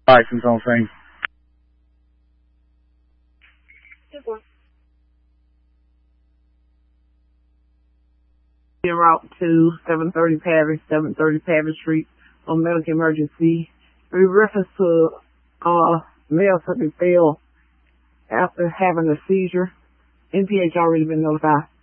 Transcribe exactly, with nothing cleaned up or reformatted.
License on scene. En route to seven thirty Parish, seven thirty Parish Street on medical emergency. In reference to uh, male something failed after having a seizure. N P H already been notified.